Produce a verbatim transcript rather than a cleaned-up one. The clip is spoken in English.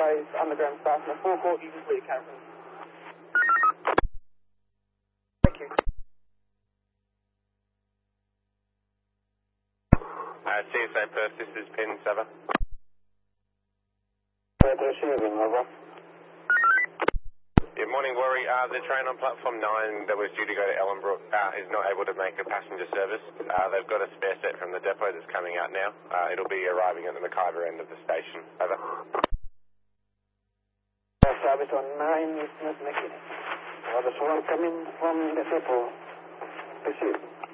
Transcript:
advise underground staff in the forecourt, you can clear cameras. Thank you. Uh, C S A Perth, this is Pin seven. Receiving, over. Yeah, morning, Worry. Uh, the train on platform nine that was due to go to Ellenbrook uh, is not able to make a passenger service. Uh, they've got a spare set from the depot that's coming out now. Uh, it'll be arriving at the Mackay end of the station. Over. Service on nine is not making it. Well, there's one coming from the depot. Receive.